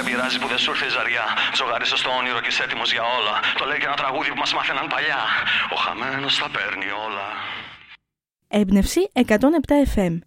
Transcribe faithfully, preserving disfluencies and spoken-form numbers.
πειράζει που δεν σου ήρθε η ζαριά. Ζωγάρισε στο όνειρο και είσαι έτοιμος για όλα. Το λέει και ένα τραγούδι που μας μάθαιναν παλιά. Ο χαμένος τα παίρνει όλα. Έμπνευση εκατόν επτά εφ εμ.